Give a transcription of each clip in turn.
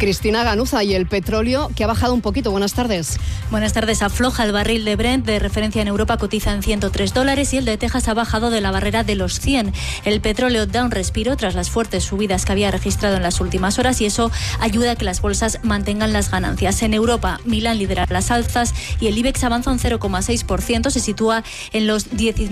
Cristina Ganuza, y el petróleo que ha bajado un poquito. Buenas tardes. Buenas tardes. Afloja el barril de Brent de referencia en Europa, cotiza en $103 y el de Texas ha bajado de la barrera de los 100. El petróleo da un respiro tras las fuertes subidas que había registrado en las últimas horas y eso ayuda a que las bolsas mantengan las ganancias. En Europa, Milán lidera las alzas y el IBEX avanza un 0,6%, se sitúa en los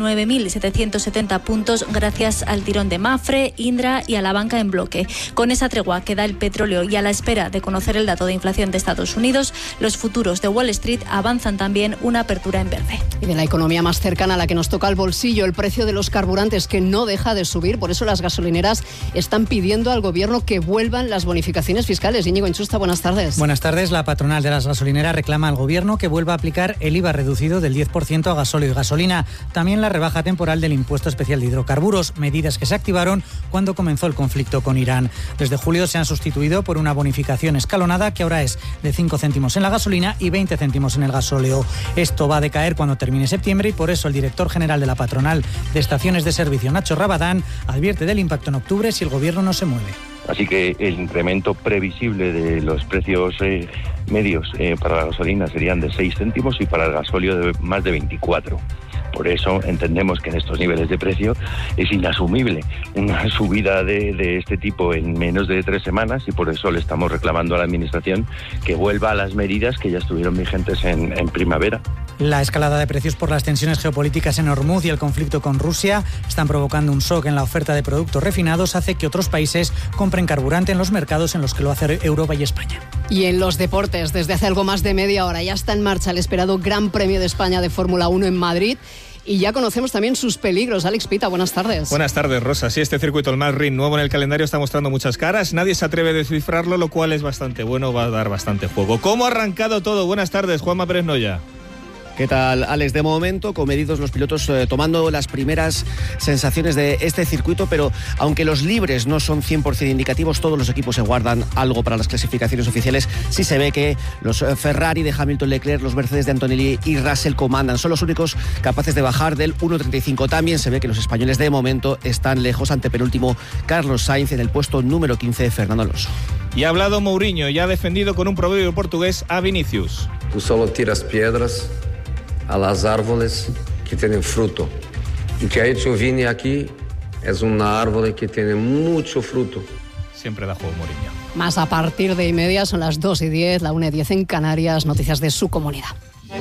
19.770 puntos gracias al tirón de Mafre, Indra y a la banca en bloque. Con esa tregua que da el petróleo y a la espera de conocer el dato de inflación de Estados Unidos, los futuros de Wall Street avanzan también una apertura en verde. Y de la economía más cercana a la que nos toca el bolsillo, el precio de los carburantes que no deja de subir. Por eso las gasolineras están pidiendo al gobierno que vuelvan las bonificaciones fiscales. Íñigo Inchusta, buenas tardes. Buenas tardes. La patronal de las gasolineras reclama al gobierno que vuelva a aplicar el IVA reducido del 10% a gasóleo y gasolina. También la rebaja temporal del impuesto especial de hidrocarburos, medidas que se activaron cuando comenzó el conflicto con Irán. Desde julio se han sustituido por una bonificación escalonada que ahora es de 5 céntimos en la gasolina y 20 céntimos en el gasóleo. Esto va a decaer cuando termine septiembre y por eso el director general de la patronal de estaciones de servicio, Nacho Rabadán, advierte del impacto en octubre si el gobierno no se mueve. Así que el incremento previsible de los precios medios para la gasolina serían de 6 céntimos y para el gasóleo de más de 24. Por eso entendemos que en estos niveles de precio es inasumible una subida de este tipo en menos de 3 semanas y por eso le estamos reclamando a la Administración que vuelva a las medidas que ya estuvieron vigentes en primavera. La escalada de precios por las tensiones geopolíticas en Hormuz y el conflicto con Rusia están provocando un shock en la oferta de productos refinados, hace que otros países compren carburante en los mercados en los que lo hace Europa y España. Y en los deportes, desde hace algo más de media hora ya está en marcha el esperado Gran Premio de España de Fórmula 1 en Madrid. Y ya conocemos también sus peligros. Alex Pita, buenas tardes. Buenas tardes, Rosa. Sí, este circuito, el Nürburgring, nuevo en el calendario, está mostrando muchas caras. Nadie se atreve a descifrarlo, lo cual es bastante bueno, va a dar bastante juego. ¿Cómo ha arrancado todo? Buenas tardes, Juanma Pérez Noya. ¿Qué tal, Alex? De momento, comedidos los pilotos tomando las primeras sensaciones de este circuito, pero aunque los libres no son 100% indicativos, todos los equipos se guardan algo para las clasificaciones oficiales. Sí se ve que los Ferrari de Hamilton, Leclerc, los Mercedes de Antonelli y Russell comandan. Son los únicos capaces de bajar del 1.35. También se ve que los españoles de momento están lejos, ante penúltimo Carlos Sainz, en el puesto número 15 Fernando Alonso. Y ha hablado Mourinho y ha defendido con un proverbio portugués a Vinicius. Tú solo tiras piedras a las árboles que tienen fruto. Y que ha hecho Vini aquí es una árbol que tiene mucho fruto. Siempre da juego Mourinho. Más a partir de y media, son las 2:10, la 1:10 en Canarias, noticias de su comunidad.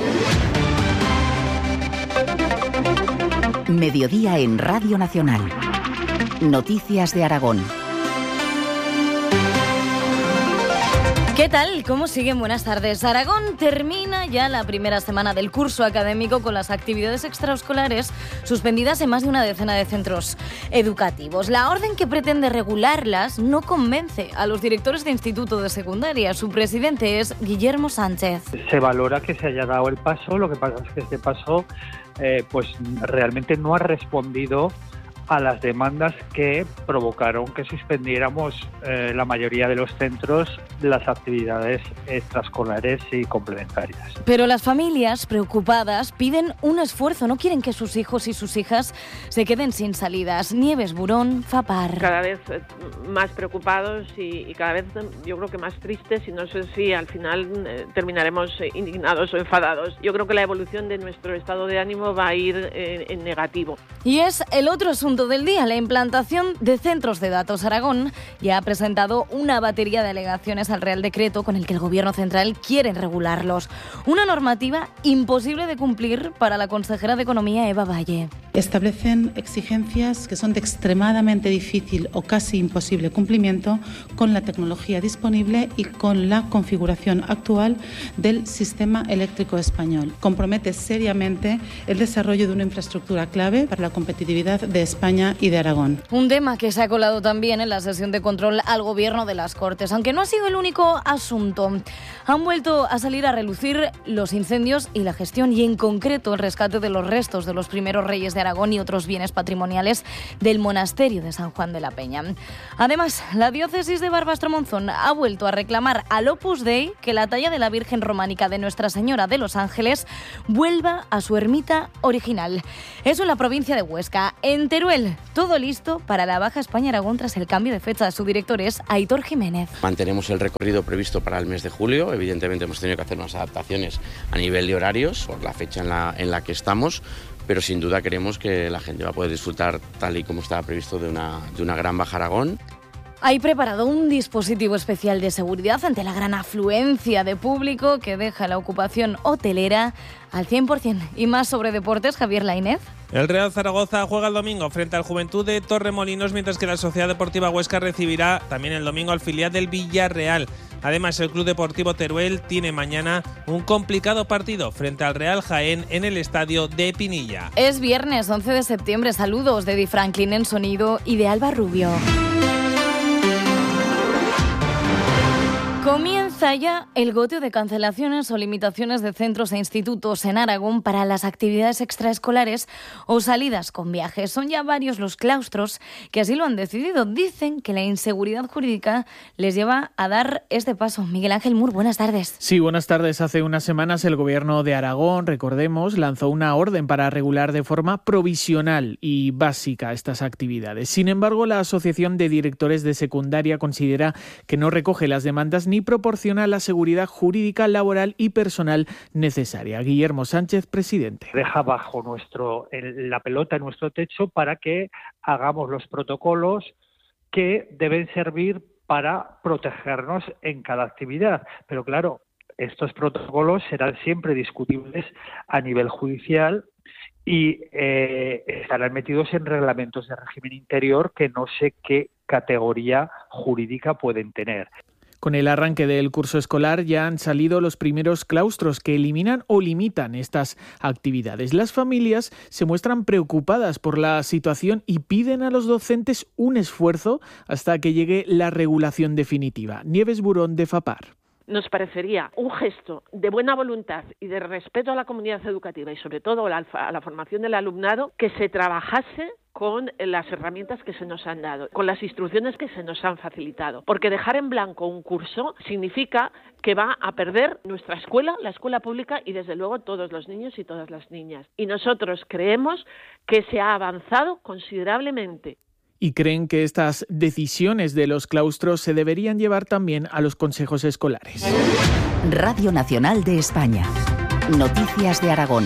Mediodía en Radio Nacional. Noticias de Aragón. ¿Qué tal? ¿Cómo siguen? Buenas tardes. Aragón termina ya la primera semana del curso académico con las actividades extraescolares suspendidas en más de una decena de centros educativos. La orden que pretende regularlas no convence a los directores de instituto de secundaria. Su presidente es Guillermo Sánchez. Se valora que se haya dado el paso, lo que pasa es que este paso pues realmente no ha respondido a las demandas que provocaron que suspendiéramos la mayoría de los centros las actividades extraescolares y complementarias. Pero las familias preocupadas piden un esfuerzo, no quieren que sus hijos y sus hijas se queden sin salidas. Nieves Burón, FAPAR. Cada vez más preocupados y cada vez yo creo que más tristes, y no sé si al final terminaremos indignados o enfadados. Yo creo que la evolución de nuestro estado de ánimo va a ir en negativo. Y es el otro asunto del día, la implantación de centros de datos. Aragón ya ha presentado una batería de alegaciones al Real Decreto con el que el Gobierno central quiere regularlos. Una normativa imposible de cumplir para la consejera de Economía, Eva Valle. Establecen exigencias que son de extremadamente difícil o casi imposible cumplimiento con la tecnología disponible y con la configuración actual del sistema eléctrico español. Compromete seriamente el desarrollo de una infraestructura clave para la competitividad de España y de Aragón. Un tema que se ha colado también en la sesión de control al Gobierno de las Cortes, aunque no ha sido el único asunto. Han vuelto a salir a relucir los incendios y la gestión, y en concreto el rescate de los restos de los primeros reyes de Aragón y otros bienes patrimoniales del monasterio de San Juan de la Peña. Además, la diócesis de Barbastro-Monzón ha vuelto a reclamar al Opus Dei que la talla de la Virgen románica de Nuestra Señora de los Ángeles vuelva a su ermita original. Eso en la provincia de Huesca. En Teruel, Ángel, todo listo para la Baja España-Aragón tras el cambio de fecha. Su director es Aitor Jiménez. Mantenemos el recorrido previsto para el mes de julio. Evidentemente hemos tenido que hacer unas adaptaciones a nivel de horarios por la fecha en la que estamos, pero sin duda queremos que la gente va a poder disfrutar tal y como estaba previsto de una gran Baja Aragón. Hay preparado un dispositivo especial de seguridad ante la gran afluencia de público que deja la ocupación hotelera al 100%. Y más sobre deportes, Javier Lainez. El Real Zaragoza juega el domingo frente al Juventud de Torremolinos, mientras que la Sociedad Deportiva Huesca recibirá también el domingo al filial del Villarreal. Además, el Club Deportivo Teruel tiene mañana un complicado partido frente al Real Jaén en el estadio de Pinilla. Es viernes 11 de septiembre. Saludos de Di Franklin en sonido y de Alba Rubio. Comienza ya el goteo de cancelaciones o limitaciones de centros e institutos en Aragón para las actividades extraescolares o salidas con viajes. Son ya varios los claustros que así lo han decidido. Dicen que la inseguridad jurídica les lleva a dar este paso. Miguel Ángel Mur, buenas tardes. Sí, buenas tardes. Hace unas semanas el Gobierno de Aragón, recordemos, lanzó una orden para regular de forma provisional y básica estas actividades. Sin embargo, la Asociación de Directores de Secundaria considera que no recoge las demandas ni proporciona la seguridad jurídica, laboral y personal necesaria. Guillermo Sánchez, presidente. Deja bajo la pelota en nuestro techo para que hagamos los protocolos que deben servir para protegernos en cada actividad. Pero claro, estos protocolos serán siempre discutibles a nivel judicial y estarán metidos en reglamentos de régimen interior que no sé qué categoría jurídica pueden tener. Con el arranque del curso escolar ya han salido los primeros claustros que eliminan o limitan estas actividades. Las familias se muestran preocupadas por la situación y piden a los docentes un esfuerzo hasta que llegue la regulación definitiva. Nieves Burón, de FAPAR. Nos parecería un gesto de buena voluntad y de respeto a la comunidad educativa y sobre todo a la formación del alumnado que se trabajase con las herramientas que se nos han dado, con las instrucciones que se nos han facilitado. Porque dejar en blanco un curso significa que va a perder nuestra escuela, la escuela pública y desde luego todos los niños y todas las niñas. Y nosotros creemos que se ha avanzado considerablemente. Y creen que estas decisiones de los claustros se deberían llevar también a los consejos escolares. Radio Nacional de España. Noticias de Aragón.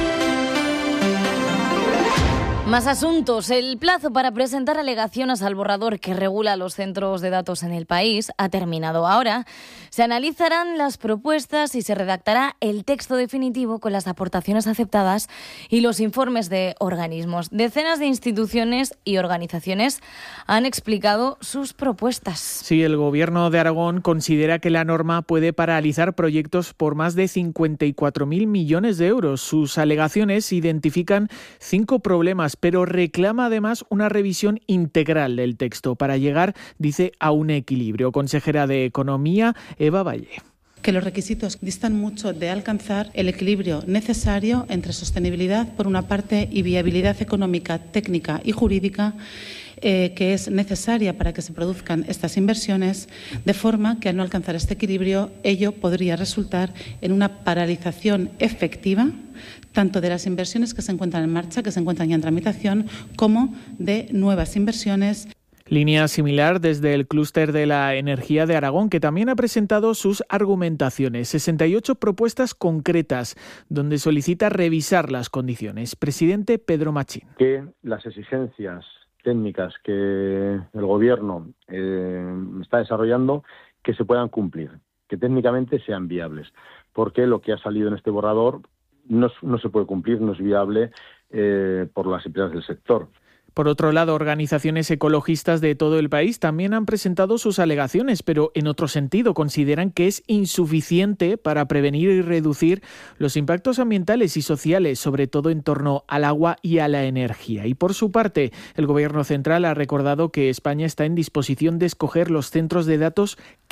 Más asuntos. El plazo para presentar alegaciones al borrador que regula los centros de datos en el país ha terminado. Ahora se analizarán las propuestas y se redactará el texto definitivo con las aportaciones aceptadas y los informes de organismos. Decenas de instituciones y organizaciones han explicado sus propuestas. Sí, el Gobierno de Aragón considera que la norma puede paralizar proyectos por más de 54.000 millones de euros. Sus alegaciones identifican 5 problemas, pero reclama además una revisión integral del texto para llegar, dice, a un equilibrio. Consejera de Economía, Eva Valle. Que los requisitos distan mucho de alcanzar el equilibrio necesario entre sostenibilidad, por una parte, y viabilidad económica, técnica y jurídica, que es necesaria para que se produzcan estas inversiones, de forma que al no alcanzar este equilibrio, ello podría resultar en una paralización efectiva tanto de las inversiones que se encuentran en marcha, que se encuentran ya en tramitación, como de nuevas inversiones. Línea similar desde el clúster de la energía de Aragón, que también ha presentado sus argumentaciones. 68 propuestas concretas, donde solicita revisar las condiciones. Presidente Pedro Machín. Que las exigencias técnicas que el Gobierno está desarrollando, que se puedan cumplir, que técnicamente sean viables, porque lo que ha salido en este borrador no se puede cumplir, no es viable por las empresas del sector. Por otro lado, organizaciones ecologistas de todo el país también han presentado sus alegaciones, pero en otro sentido consideran que es insuficiente para prevenir y reducir los impactos ambientales y sociales, sobre todo en torno al agua y a la energía. Y por su parte, el Gobierno central ha recordado que España está en disposición de escoger los centros de datos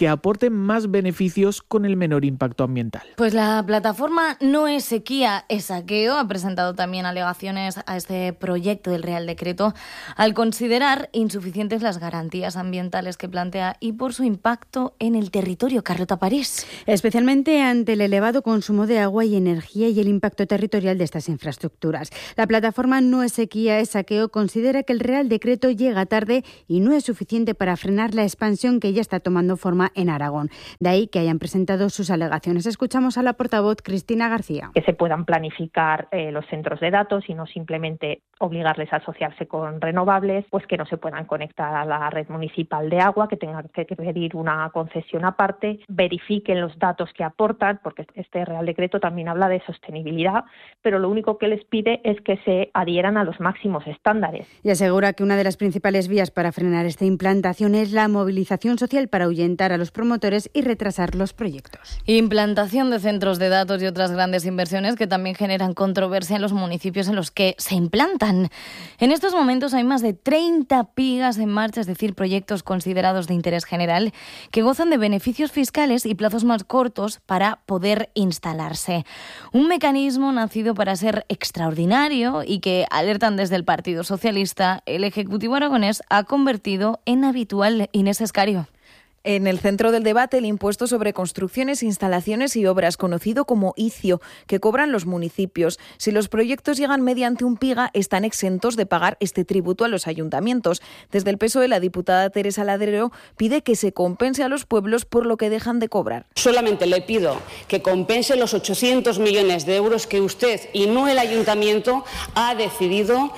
que aporten más beneficios con el menor impacto ambiental. Pues la plataforma No es sequía, es saqueo ha presentado también alegaciones a este proyecto del Real Decreto al considerar insuficientes las garantías ambientales que plantea y por su impacto en el territorio. Carlota París. Especialmente ante el elevado consumo de agua y energía y el impacto territorial de estas infraestructuras. La plataforma No es sequía, es saqueo considera que el Real Decreto llega tarde y no es suficiente para frenar la expansión que ya está tomando forma en Aragón. De ahí que hayan presentado sus alegaciones. Escuchamos a la portavoz Cristina García. Que se puedan planificar los centros de datos y no simplemente obligarles a asociarse con renovables, pues que no se puedan conectar a la red municipal de agua, que tengan que pedir una concesión aparte, verifiquen los datos que aportan, porque este Real Decreto también habla de sostenibilidad, pero lo único que les pide es que se adhieran a los máximos estándares. Y asegura que una de las principales vías para frenar esta implantación es la movilización social para ahuyentar a los promotores y retrasar los proyectos. Implantación de centros de datos y otras grandes inversiones que también generan controversia en los municipios en los que se implantan. En estos momentos hay más de 30 PIGAs en marcha, es decir, proyectos considerados de interés general, que gozan de beneficios fiscales y plazos más cortos para poder instalarse. Un mecanismo nacido para ser extraordinario y que, alertan desde el Partido Socialista, el Ejecutivo aragonés ha convertido en habitual. Inés Escario. En el centro del debate, el impuesto sobre construcciones, instalaciones y obras, conocido como ICIO, que cobran los municipios. Si los proyectos llegan mediante un PIGA, están exentos de pagar este tributo a los ayuntamientos. Desde el PSOE, la diputada Teresa Ladrero pide que se compense a los pueblos por lo que dejan de cobrar. Solamente le pido que compense los 800 millones de euros que usted y no el ayuntamiento ha decidido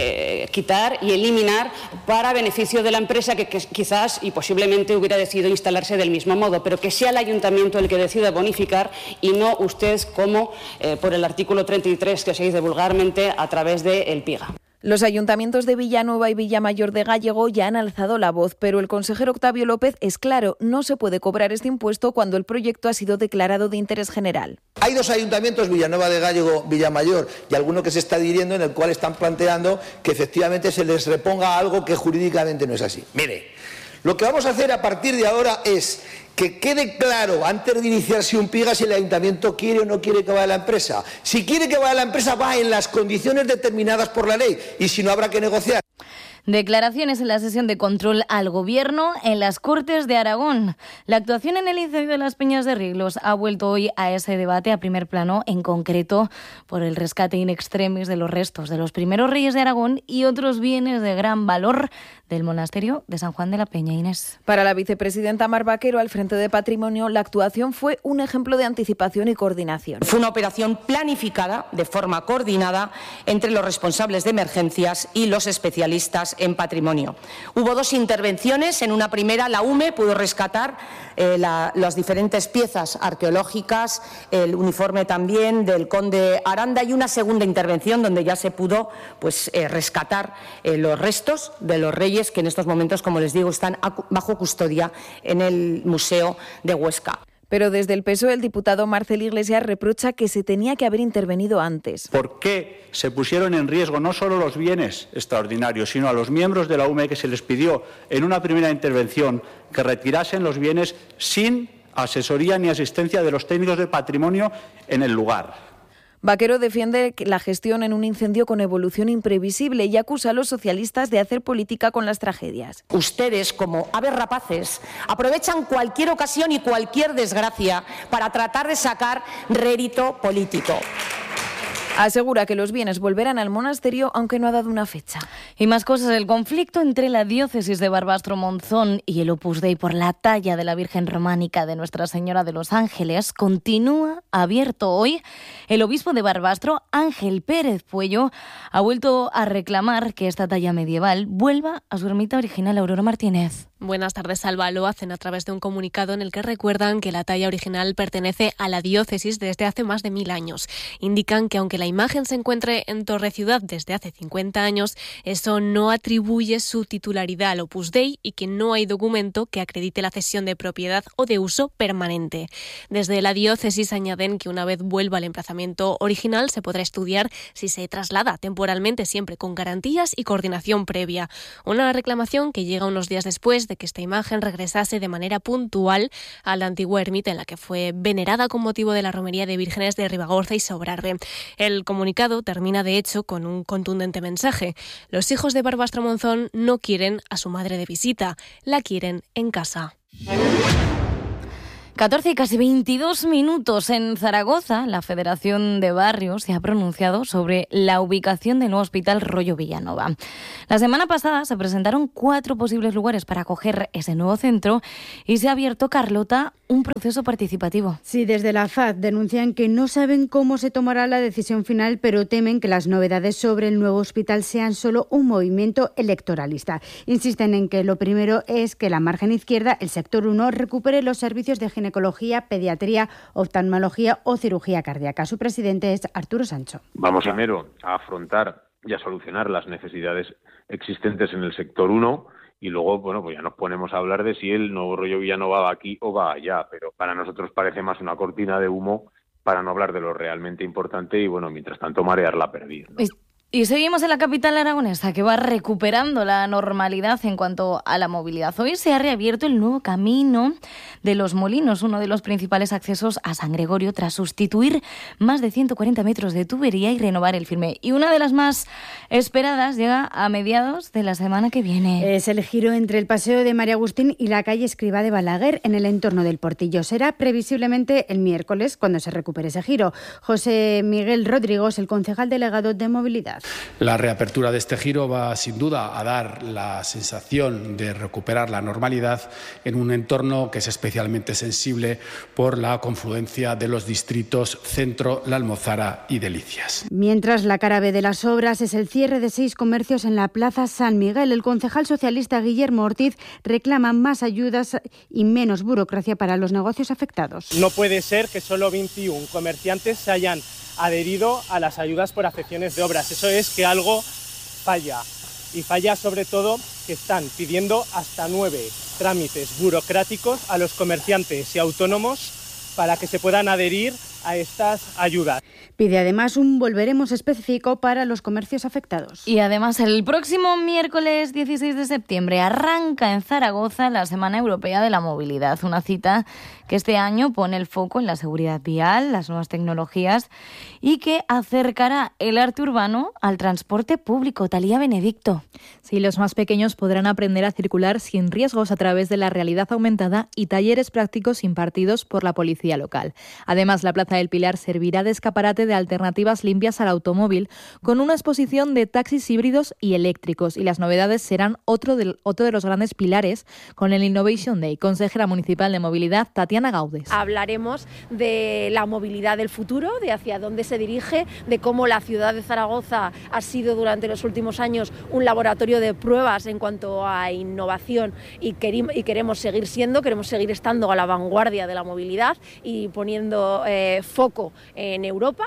quitar y eliminar para beneficio de la empresa que quizás y posiblemente hubiera decidido instalarse del mismo modo, pero que sea el ayuntamiento el que decida bonificar y no usted como por el artículo 33 que se dice vulgarmente a través del PIGA. Los ayuntamientos de Villanueva y Villamayor de Gállego ya han alzado la voz, pero el consejero Octavio López es claro, no se puede cobrar este impuesto cuando el proyecto ha sido declarado de interés general. Hay dos ayuntamientos, Villanueva de Gállego, Villamayor, y alguno que se está adhiriendo en el cual están planteando que efectivamente se les reponga algo que jurídicamente no es así. Mire, lo que vamos a hacer a partir de ahora es que quede claro antes de iniciarse un PIGA si el ayuntamiento quiere o no quiere que vaya la empresa. Si quiere que vaya la empresa, va en las condiciones determinadas por la ley y si no habrá que negociar. Declaraciones en la sesión de control al Gobierno en las Cortes de Aragón. La actuación en el incendio de las Peñas de Riglos ha vuelto hoy a ese debate a primer plano, en concreto por el rescate in extremis de los restos de los primeros reyes de Aragón y otros bienes de gran valor del monasterio de San Juan de la Peña. Inés. Para la vicepresidenta Mar Vaquero, al frente de Patrimonio, la actuación fue un ejemplo de anticipación y coordinación. Fue una operación planificada de forma coordinada entre los responsables de emergencias y los especialistas en patrimonio. Hubo dos intervenciones. En una primera, la UME pudo rescatar las diferentes piezas arqueológicas, el uniforme también del conde Aranda, y una segunda intervención donde ya se pudo rescatar los restos de los reyes que en estos momentos, como les digo, están bajo custodia en el Museo de Huesca. Pero desde el PSOE, el diputado Marcel Iglesias reprocha que se tenía que haber intervenido antes. ¿Por qué se pusieron en riesgo no solo los bienes extraordinarios, sino a los miembros de la UME que se les pidió en una primera intervención que retirasen los bienes sin asesoría ni asistencia de los técnicos de patrimonio en el lugar? Vaquero defiende la gestión en un incendio con evolución imprevisible y acusa a los socialistas de hacer política con las tragedias. Ustedes, como aves rapaces, aprovechan cualquier ocasión y cualquier desgracia para tratar de sacar rédito político. Asegura que los bienes volverán al monasterio, aunque no ha dado una fecha. Y más cosas. El conflicto entre la diócesis de Barbastro-Monzón y el Opus Dei por la talla de la Virgen románica de Nuestra Señora de los Ángeles continúa abierto hoy. El obispo de Barbastro, Ángel Pérez Puello, ha vuelto a reclamar que esta talla medieval vuelva a su ermita original. Aurora Martínez. Buenas tardes, Alba. Lo hacen a través de un comunicado en el que recuerdan que la talla original pertenece a la diócesis desde hace más de 1000 años. Indican que aunque la imagen se encuentre en Torre Ciudad desde hace 50 años, eso no atribuye su titularidad al Opus Dei y que no hay documento que acredite la cesión de propiedad o de uso permanente. Desde la diócesis añaden que una vez vuelva al emplazamiento original se podrá estudiar si se traslada temporalmente, siempre con garantías y coordinación previa. Una reclamación que llega unos días después antes de que esta imagen regresase de manera puntual a la antigua ermita en la que fue venerada con motivo de la romería de vírgenes de Ribagorza y Sobrarbe. El comunicado termina, de hecho, con un contundente mensaje. Los hijos de Barbastro Monzón no quieren a su madre de visita, la quieren en casa. 14 y casi 22 minutos en Zaragoza. La Federación de Barrios se ha pronunciado sobre la ubicación del nuevo Hospital Rollo Villanova. La semana pasada se presentaron 4 posibles lugares para acoger ese nuevo centro y se ha abierto, Carlota, un proceso participativo. Sí, desde la FAD denuncian que no saben cómo se tomará la decisión final, pero temen que las novedades sobre el nuevo hospital sean solo un movimiento electoralista. Insisten en que lo primero es que la margen izquierda, el sector 1, recupere los servicios de ginecología, pediatría, oftalmología o cirugía cardíaca. Su presidente es Arturo Sancho. Vamos primero a afrontar y a solucionar las necesidades existentes en el sector 1 y luego, bueno, pues ya nos ponemos a hablar de si el nuevo Rollo Villanova va aquí o va allá, pero para nosotros parece más una cortina de humo para no hablar de lo realmente importante y, bueno, mientras tanto marear la perdiz, ¿no? Y seguimos en la capital aragonesa, que va recuperando la normalidad en cuanto a la movilidad. Hoy se ha reabierto el nuevo camino de los Molinos, uno de los principales accesos a San Gregorio, tras sustituir más de 140 metros de tubería y renovar el firme. Y una de las más esperadas llega a mediados de la semana que viene. Es el giro entre el Paseo de María Agustín y la calle Escrivá de Balaguer, en el entorno del Portillo. Será previsiblemente el miércoles cuando se recupere ese giro. José Miguel Rodrigo es el concejal delegado de Movilidad. La reapertura de este giro va sin duda a dar la sensación de recuperar la normalidad en un entorno que es especialmente sensible por la confluencia de los distritos Centro, La Almozara y Delicias. Mientras, la cara B de las obras es el cierre de 6 comercios en la Plaza San Miguel. El concejal socialista Guillermo Ortiz reclama más ayudas y menos burocracia para los negocios afectados. No puede ser que solo 21 comerciantes se hayan adherido a las ayudas por afecciones de obras. Eso es que algo falla. Y falla sobre todo que están pidiendo hasta 9 trámites burocráticos a los comerciantes y autónomos para que se puedan adherir a estas ayudas. Pide además un volveremos específico para los comercios afectados. Y además el próximo miércoles 16 de septiembre arranca en Zaragoza la Semana Europea de la Movilidad, una cita que este año pone el foco en la seguridad vial, las nuevas tecnologías y que acercará el arte urbano al transporte público. Talía Benedicto. Sí, los más pequeños podrán aprender a circular sin riesgos a través de la realidad aumentada y talleres prácticos impartidos por la policía local. Además, la Plaza del Pilar servirá de escaparate de alternativas limpias al automóvil, con una exposición de taxis híbridos y eléctricos. Y las novedades serán otro de los grandes pilares con el Innovation Day. Consejera municipal de movilidad, Tatiana Gaudes. Hablaremos de la movilidad del futuro, de hacia dónde se dirige, de cómo la ciudad de Zaragoza ha sido durante los últimos años un laboratorio de pruebas en cuanto a innovación y queremos seguir estando a la vanguardia de la movilidad y poniendo foco en Europa.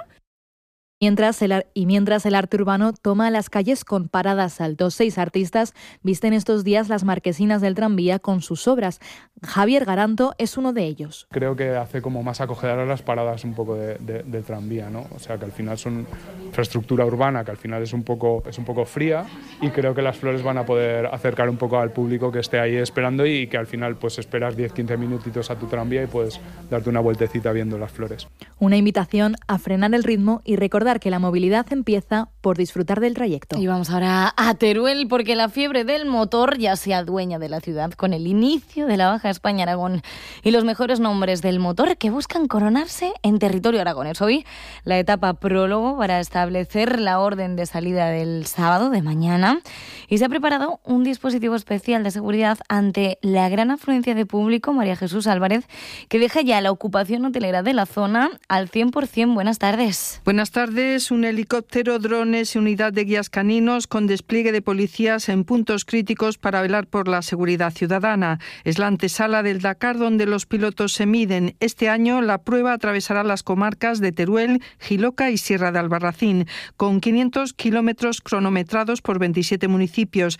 Mientras el arte urbano toma las calles con paradas altos. 6 artistas visten estos días las marquesinas del tranvía con sus obras. Javier Garanto es uno de ellos. Creo que hace como más acogedoras las paradas un poco del tranvía, ¿no? O sea, que al final son infraestructura urbana, que al final es un poco fría, y creo que las flores van a poder acercar un poco al público que esté ahí esperando y que al final pues esperas 10-15 minutitos a tu tranvía y puedes darte una vueltecita viendo las flores. Una invitación a frenar el ritmo y recordar que la movilidad empieza por disfrutar del trayecto. Y vamos ahora a Teruel, porque la fiebre del motor ya se adueña de la ciudad con el inicio de la Baja España-Aragón y los mejores nombres del motor que buscan coronarse en territorio aragonés. Hoy la etapa prólogo para establecer la orden de salida del sábado de mañana, y se ha preparado un dispositivo especial de seguridad ante la gran afluencia de público. María Jesús Álvarez, que deja ya la ocupación hotelera de la zona al 100%. Buenas tardes. Buenas tardes. Un helicóptero, drones y unidad de guías caninos con despliegue de policías en puntos críticos para velar por la seguridad ciudadana. Es la antesala del Dakar, donde los pilotos se miden. Este año la prueba atravesará las comarcas de Teruel, Jiloca y Sierra de Albarracín, con 500 kilómetros cronometrados por 27 municipios,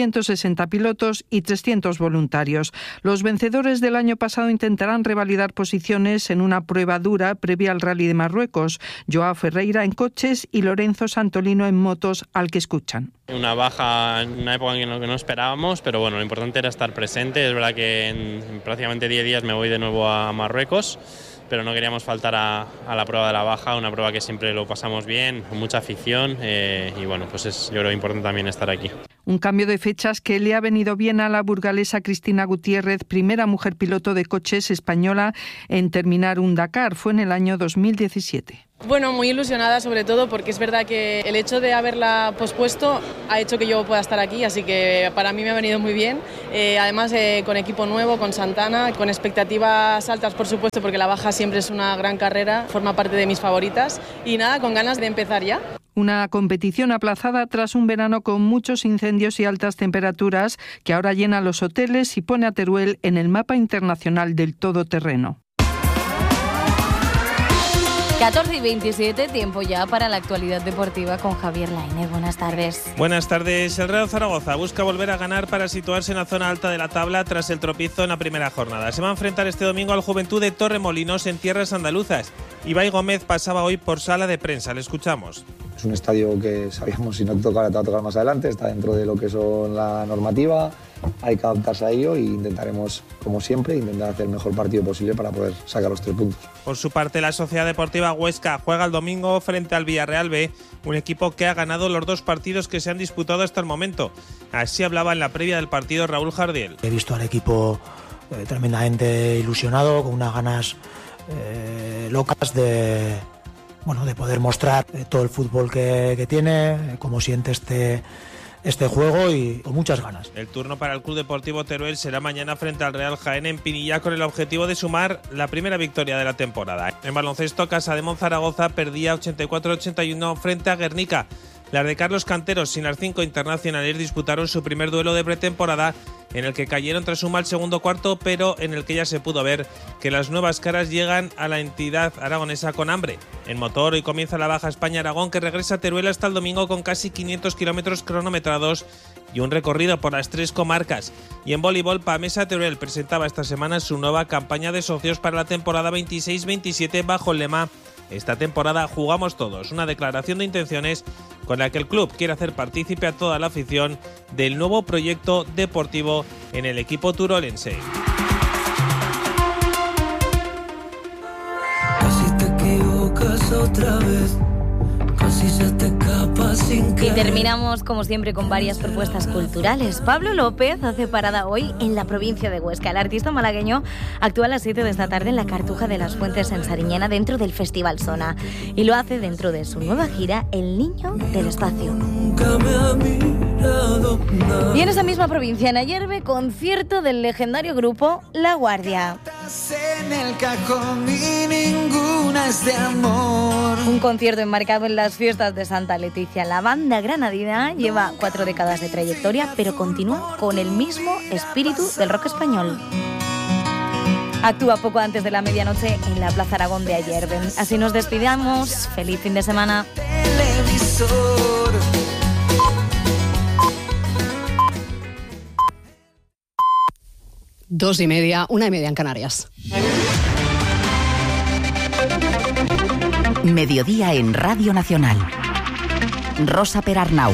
160 pilotos y 300 voluntarios. Los vencedores del año pasado intentarán revalidar posiciones en una prueba dura previa al Rally de Marruecos. Joao Ferreira, coches, y Lorenzo Santolino en motos, al que escuchan. Una baja en una época en la que no esperábamos, pero bueno, lo importante era estar presente. Es verdad que en prácticamente 10 días me voy de nuevo a Marruecos, pero no queríamos faltar a la prueba de la baja, una prueba que siempre lo pasamos bien, con mucha afición, y bueno, pues es, yo creo, importante también estar aquí. Un cambio de fechas que le ha venido bien a la burgalesa Cristina Gutiérrez, primera mujer piloto de coches española en terminar un Dakar. Fue en el año 2017. Bueno, muy ilusionada sobre todo porque es verdad que el hecho de haberla pospuesto ha hecho que yo pueda estar aquí, así que para mí me ha venido muy bien. Además con equipo nuevo, con Santana, con expectativas altas por supuesto, porque la baja siempre es una gran carrera, forma parte de mis favoritas y nada, con ganas de empezar ya. Una competición aplazada tras un verano con muchos incendios y altas temperaturas que ahora llena los hoteles y pone a Teruel en el mapa internacional del todoterreno. 14:27, tiempo ya para la actualidad deportiva con Javier Lainez. Buenas tardes. Buenas tardes. El Real Zaragoza busca volver a ganar para situarse en la zona alta de la tabla tras el tropiezo en la primera jornada. Se va a enfrentar este domingo al Juventud de Torremolinos en tierras andaluzas. Ibai Gómez pasaba hoy por sala de prensa. Le escuchamos. Es un estadio que sabíamos si no tocara, te va a tocar más adelante, está dentro de lo que son la normativa, hay que adaptarse a ello e intentaremos, como siempre, intentar hacer el mejor partido posible para poder sacar los 3 puntos. Por su parte, la Sociedad Deportiva Huesca juega el domingo frente al Villarreal B, un equipo que ha ganado los 2 partidos que se han disputado hasta el momento. Así hablaba en la previa del partido Raúl Jardiel. He visto al equipo tremendamente ilusionado, con unas ganas locas de poder mostrar todo el fútbol que tiene, cómo siente este juego y con muchas ganas. El turno para el Club Deportivo Teruel será mañana frente al Real Jaén en Pinilla con el objetivo de sumar la primera victoria de la temporada. En baloncesto, Casademón Zaragoza perdía 84-81 frente a Guernica. Las de Carlos Canteros sin las 5 internacionales disputaron su primer duelo de pretemporada, en el que cayeron tras un mal segundo cuarto, pero en el que ya se pudo ver que las nuevas caras llegan a la entidad aragonesa con hambre. En motor, hoy comienza la Baja España-Aragón, que regresa a Teruel hasta el domingo con casi 500 kilómetros cronometrados y un recorrido por las 3 comarcas. Y en voleibol, Pamesa Teruel presentaba esta semana su nueva campaña de socios para la temporada 26-27 bajo el lema "Esta temporada jugamos todos", una declaración de intenciones con la que el club quiere hacer partícipe a toda la afición del nuevo proyecto deportivo en el equipo turolense. Casi te equivocas otra vez, casi se te escapa sin querer. Y terminamos, como siempre, con varias propuestas culturales. Pablo López hace parada hoy en la provincia de Huesca. El artista malagueño actúa a las 7 de esta tarde en la Cartuja de las Fuentes en Sariñena, dentro del Festival Sona. Y lo hace dentro de su nueva gira, El Niño del Espacio. Nunca me ha mirado nada. Y en esa misma provincia, en Ayerbe, concierto del legendario grupo La Guardia. En el cajón y ninguna es de amor. Un concierto enmarcado en las fiestas de Santa Leticia. La banda granadina lleva 4 décadas de trayectoria, pero continúa con el mismo espíritu del rock español. Actúa poco antes de la medianoche en la Plaza Aragón de Ayerbe. Así nos despidamos. Feliz fin de semana. Televisor. 2:30, 1:30 en Canarias. Mediodía en Radio Nacional. Rosa Perarnau.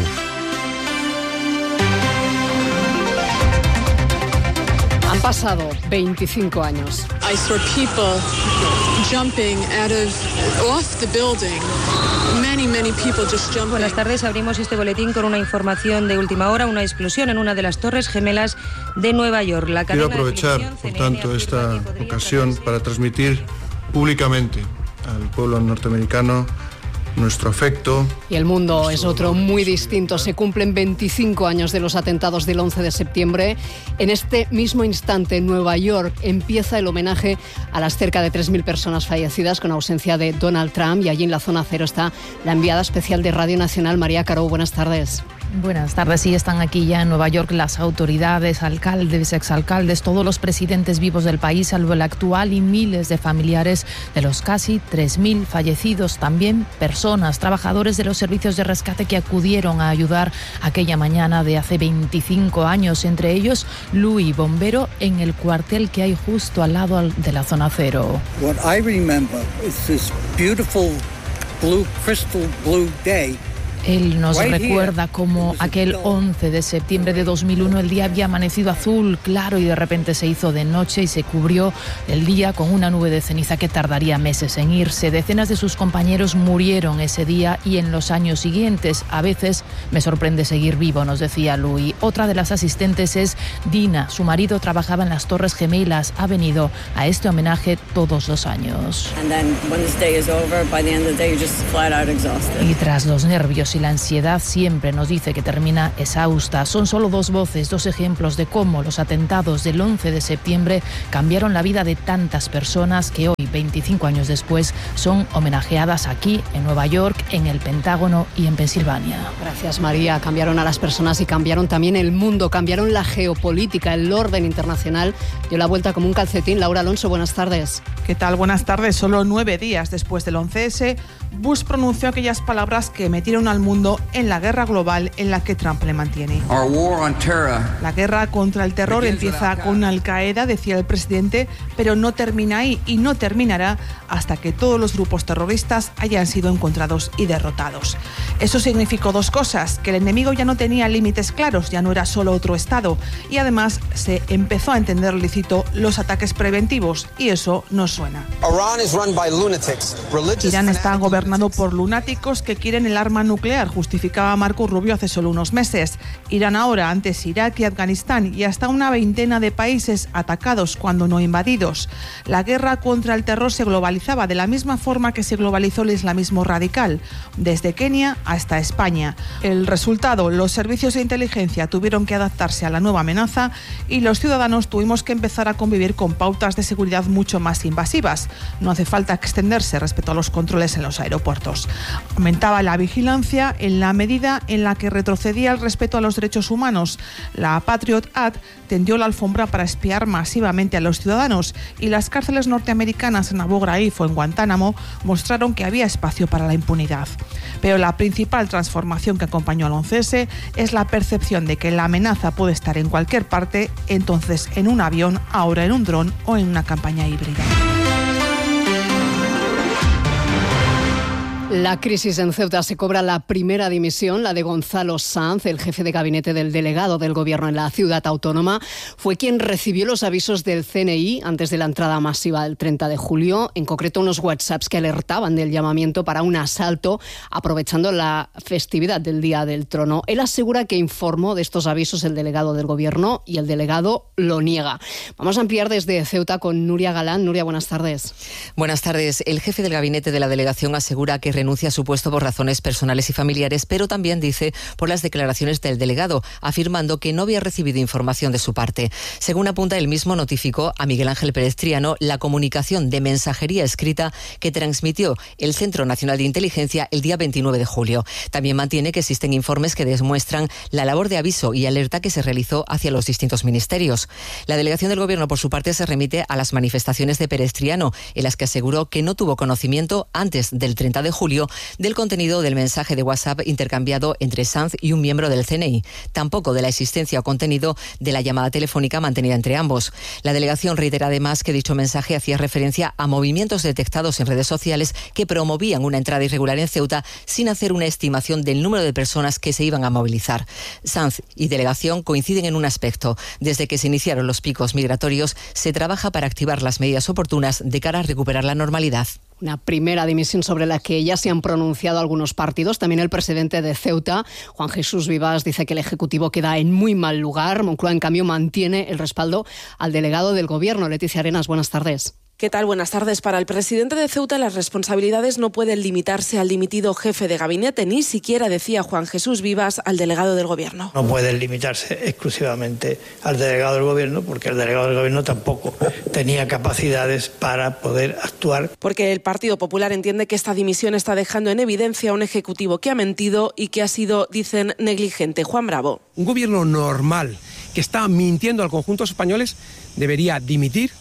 Han pasado 25 años. I saw people jumping off the building. Many people just jumping. Buenas tardes, abrimos este boletín con una información de última hora, una explosión en una de las torres gemelas de Nueva York. Quiero aprovechar, por tanto, esta ocasión para transmitir públicamente al pueblo norteamericano nuestro afecto. Y el mundo es otro muy distinto. Se cumplen 25 años de los atentados del 11 de septiembre. En este mismo instante, en Nueva York, empieza el homenaje a las cerca de 3.000 personas fallecidas con ausencia de Donald Trump. Y allí en la zona cero está la enviada especial de Radio Nacional, María Caro. Buenas tardes. Buenas tardes. Sí, están aquí ya en Nueva York las autoridades, alcaldes, exalcaldes, todos los presidentes vivos del país, salvo el actual, y miles de familiares de los casi 3.000 fallecidos. También personas, trabajadores de los servicios de rescate que acudieron a ayudar aquella mañana de hace 25 años. Entre ellos, Luis, bombero en el cuartel que hay justo al lado de la zona cero. What I remember is this beautiful crystal blue day. Él nos recuerda cómo aquel 11 de septiembre de 2001 el día había amanecido azul claro y de repente se hizo de noche y se cubrió el día con una nube de ceniza que tardaría meses en irse. Decenas de sus compañeros murieron ese día y en los años siguientes. A veces me sorprende seguir vivo, nos decía Louis. Otra de las asistentes es Dina. Su marido trabajaba en las Torres Gemelas. Ha venido a este homenaje todos los años. Y tras los nervios y la ansiedad siempre nos dice que termina exhausta. Son solo dos voces, dos ejemplos de cómo los atentados del 11 de septiembre cambiaron la vida de tantas personas que hoy, 25 años después, son homenajeadas aquí, en Nueva York, en el Pentágono y en Pensilvania. Gracias, María. Cambiaron a las personas y cambiaron también el mundo, cambiaron la geopolítica, el orden internacional. Dio la vuelta como un calcetín. Laura Alonso, buenas tardes. ¿Qué tal? Buenas tardes. Solo 9 días después del 11S, Bush pronunció aquellas palabras que metieron al mundo en la guerra global en la que Trump le mantiene. La guerra contra el terror empieza con Al-Qaeda, decía el presidente, pero no termina ahí y no terminará hasta que todos los grupos terroristas hayan sido encontrados y derrotados. Eso significó dos cosas: que el enemigo ya no tenía límites claros, ya no era solo otro Estado, y además se empezó a entender lícito los ataques preventivos, y eso nos suena. Irán está gobernado por lunáticos que quieren el arma nuclear, justificaba Marco Rubio hace solo unos meses. Irán ahora, antes Irak y Afganistán, y hasta una veintena de países atacados cuando no invadidos. La guerra contra el terror se globalizaba de la misma forma que se globalizó el islamismo radical, desde Kenia hasta España. El resultado: los servicios de inteligencia tuvieron que adaptarse a la nueva amenaza y los ciudadanos tuvimos que empezar a convivir con pautas de seguridad mucho más invasivas. No hace falta extenderse respecto a los controles en los aeropuertos. Aumentaba la vigilancia en la medida en la que retrocedía el respeto a los derechos humanos. La Patriot Act tendió la alfombra para espiar masivamente a los ciudadanos, y las cárceles norteamericanas en Abu Ghraib o en Guantánamo mostraron que había espacio para la impunidad. Pero la principal transformación que acompañó al 11S es la percepción de que la amenaza puede estar en cualquier parte, entonces en un avión, ahora en un dron o en una campaña híbrida. La crisis en Ceuta se cobra la primera dimisión, la de Gonzalo Sanz, el jefe de gabinete del delegado del gobierno en la ciudad autónoma. Fue quien recibió los avisos del CNI antes de la entrada masiva del 30 de julio, en concreto unos WhatsApps que alertaban del llamamiento para un asalto aprovechando la festividad del Día del Trono. Él asegura que informó de estos avisos el delegado del gobierno y el delegado lo niega. Vamos a ampliar desde Ceuta con Nuria Galán. Nuria, buenas tardes. Buenas tardes. El jefe del gabinete de la delegación asegura que renuncia a su puesto por razones personales y familiares, pero también dice por las declaraciones del delegado, afirmando que no había recibido información de su parte. Según apunta, él mismo notificó a Miguel Ángel Pérez Triano la comunicación de mensajería escrita que transmitió el Centro Nacional de Inteligencia el día 29 de julio. También mantiene que existen informes que demuestran la labor de aviso y alerta que se realizó hacia los distintos ministerios. La delegación del Gobierno, por su parte, se remite a las manifestaciones de Pérez Triano, en las que aseguró que no tuvo conocimiento antes del 30 de julio del contenido del mensaje de WhatsApp intercambiado entre Sanz y un miembro del CNI, tampoco de la existencia o contenido de la llamada telefónica mantenida entre ambos. La delegación reitera además que dicho mensaje hacía referencia a movimientos detectados en redes sociales que promovían una entrada irregular en Ceuta sin hacer una estimación del número de personas que se iban a movilizar. Sanz y delegación coinciden en un aspecto: desde que se iniciaron los picos migratorios se trabaja para activar las medidas oportunas de cara a recuperar la normalidad. Una primera dimisión sobre la que ya se han pronunciado algunos partidos. También el presidente de Ceuta, Juan Jesús Vivas, dice que el Ejecutivo queda en muy mal lugar. Moncloa, en cambio, mantiene el respaldo al delegado del Gobierno. Leticia Arenas, buenas tardes. ¿Qué tal? Buenas tardes. Para el presidente de Ceuta, las responsabilidades no pueden limitarse al dimitido jefe de gabinete, ni siquiera, decía Juan Jesús Vivas, al delegado del Gobierno. No pueden limitarse exclusivamente al delegado del Gobierno, porque el delegado del Gobierno tampoco tenía capacidades para poder actuar. Porque el Partido Popular entiende que esta dimisión está dejando en evidencia a un Ejecutivo que ha mentido y que ha sido, dicen, negligente. Juan Bravo. Un gobierno normal que está mintiendo al conjunto de los españoles debería dimitir,